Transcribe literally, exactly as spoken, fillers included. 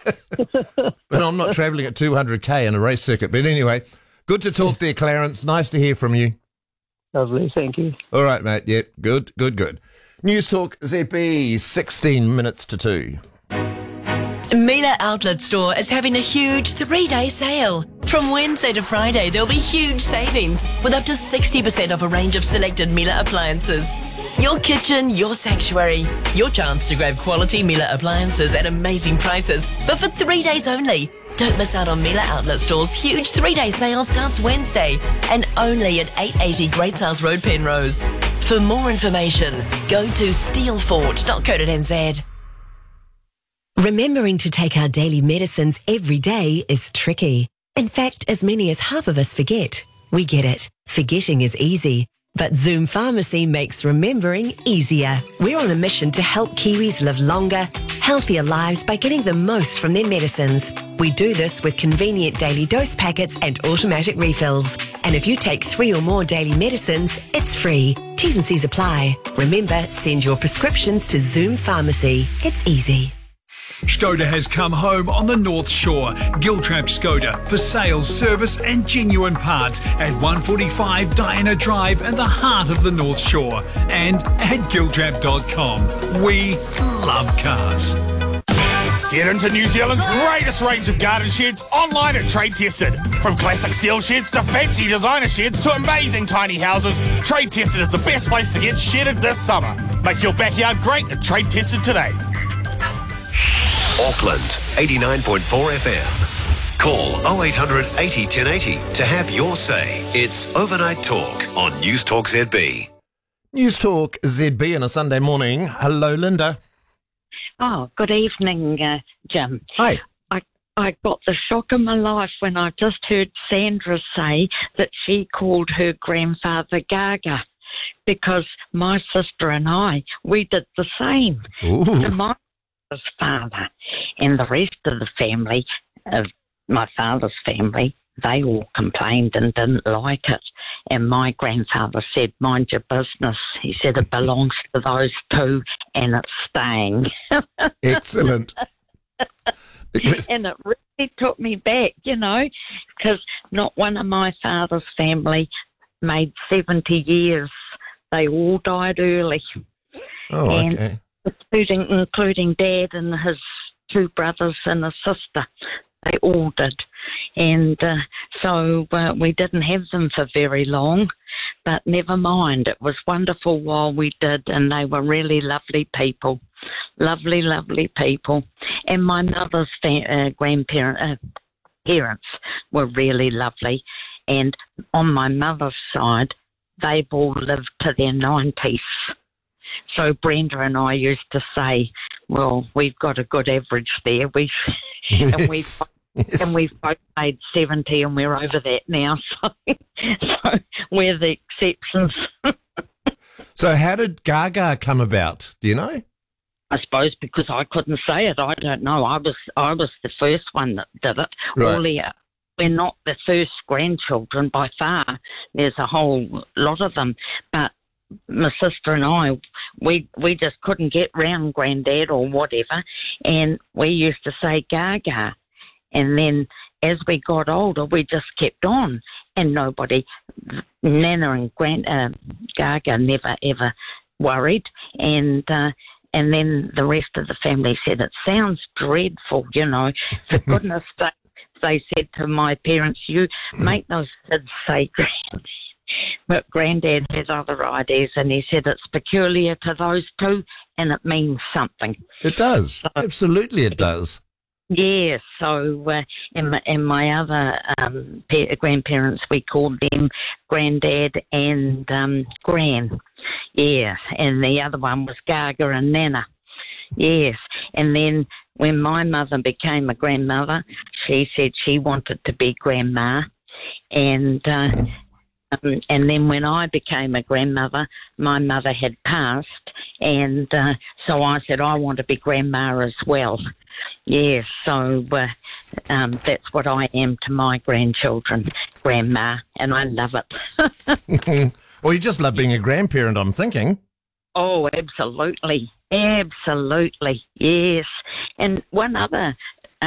But I'm not travelling at two hundred k in a race circuit. But anyway, good to talk there, Clarence. Nice to hear from you. Lovely, thank you. All right, mate. Yeah, good, good, good. News Talk Z B, sixteen minutes to two. Miele Outlet Store is having a huge three-day sale. From Wednesday to Friday, there'll be huge savings with up to sixty percent off a range of selected Miele appliances. Your kitchen, your sanctuary. Your chance to grab quality Miele appliances at amazing prices, but for three days only. Don't miss out on Miele Outlet Store's huge three-day sale starts Wednesday and only at eight eighty Great South Road, Penrose. For more information, go to steelfort dot co dot n z. Remembering to take our daily medicines every day is tricky. In fact, as many as half of us forget. We get it. Forgetting is easy. But Zoom Pharmacy makes remembering easier. We're on a mission to help Kiwis live longer, healthier lives by getting the most from their medicines. We do this with convenient daily dose packets and automatic refills. And if you take three or more daily medicines, it's free. T's and C's apply. Remember, send your prescriptions to Zoom Pharmacy. It's easy. Skoda has come home on the North Shore. Giltrap Skoda for sales, service and genuine parts at one forty-five Diana Drive in the heart of the North Shore and at giltrap dot com. We love cars. Get into New Zealand's greatest range of garden sheds online at Trade Tested. From classic steel sheds to fancy designer sheds to amazing tiny houses, Trade Tested is the best place to get shedded this summer. Make your backyard great at Trade Tested today. Auckland, eighty-nine point four F M. Call oh eight hundred eighty ten eighty to have your say. It's Overnight Talk on News Talk Z B. News Talk Z B on a Sunday morning. Hello, Linda. Oh, good evening, uh, Jim. Hi. I I got the shock of my life when I just heard Sandra say that she called her grandfather Gaga, because my sister and I, we did the same. Ooh. And my father and the rest of the family, of my father's family, they all complained and didn't like it. And my grandfather said, mind your business. He said it belongs to those two and it's staying. Excellent. And it really took me back, you know, because not one of my father's family made seventy years. They all died early. Oh, and okay. Including, including Dad and his two brothers and a sister. They all did. And uh, so uh, we didn't have them for very long, but never mind. It was wonderful while we did, and they were really lovely people. Lovely, lovely people. And my mother's fa- uh, grandparents, uh, parents were really lovely. And on my mother's side, they've all lived to their nineties. So Brenda and I used to say, well, we've got a good average there. We Yes. and we've Yes. and we've both made seventy, and we're over that now. So, so we're the exceptions. So how did Gaga come about? Do you know? I suppose because I couldn't say it. I don't know. I was I was the first one that did it. Right. All the, we're not the first grandchildren by far. There's a whole lot of them, but my sister and I, we we just couldn't get round Granddad or whatever, and we used to say Gaga. And then as we got older, we just kept on, and nobody, Nana and Grand, uh, Gaga never ever worried, and uh, and then the rest of the family said, it sounds dreadful, you know, for goodness sake. They said to my parents, you make those kids say Grand. But Granddad has other ideas, and he said it's peculiar to those two, and it means something. It does. So, Absolutely it does. yeah, so, uh, and, my, and my other um, pa- grandparents, we called them Granddad and um, Gran. Yeah, and the other one was Gaga and Nana. Yes, and then when my mother became a grandmother, she said she wanted to be Grandma, and... Uh, Um, and then when I became a grandmother, my mother had passed, and uh, so I said, I want to be Grandma as well. Yes, so uh, um, that's what I am to my grandchildren, Grandma, and I love it. Well, you just love being a grandparent, I'm thinking. Oh, absolutely. Absolutely, yes. And one other